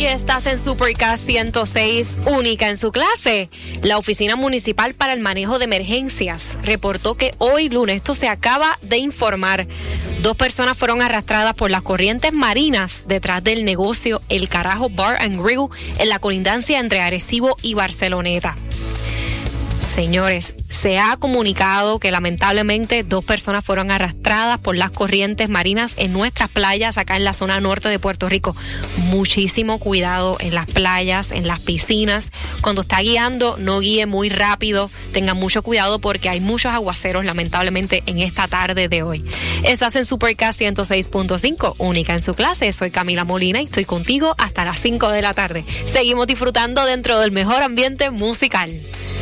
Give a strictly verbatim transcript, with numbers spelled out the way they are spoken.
Y estás en Supercast ciento seis, única en su clase. La Oficina Municipal para el Manejo de Emergencias reportó que hoy lunes, esto se acaba de informar, dos personas fueron arrastradas por las corrientes marinas detrás del negocio El Carajo Bar and Grill en la colindancia entre Arecibo y Barceloneta. Señores, se ha comunicado que lamentablemente dos personas fueron arrastradas por las corrientes marinas en nuestras playas acá en la zona norte de Puerto Rico. Muchísimo cuidado en las playas, en las piscinas. Cuando está guiando, no guíe muy rápido. Tengan mucho cuidado porque hay muchos aguaceros lamentablemente en esta tarde de hoy. Estás en Supercast ciento seis punto cinco, única en su clase. Soy Camila Molina y estoy contigo hasta las cinco de la tarde. Seguimos disfrutando dentro del mejor ambiente musical.